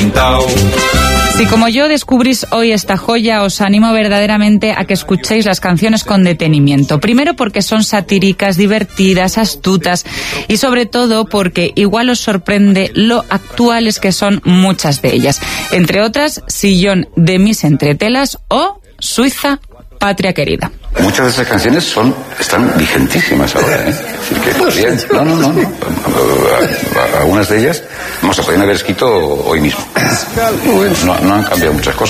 inventado. Si como yo descubrís hoy esta joya, os animo verdaderamente a que escuchéis las canciones con detenimiento. Primero porque son satíricas, divertidas, astutas y sobre todo porque igual os sorprende lo actuales que son muchas de ellas. Entre otras, Sillón de mis entretelas o Suiza, patria querida. Muchas de esas canciones están vigentísimas ahora, ¿eh? Es decir, que podrían, no. Algunas de ellas se podrían haber escrito hoy mismo. No han cambiado muchas cosas.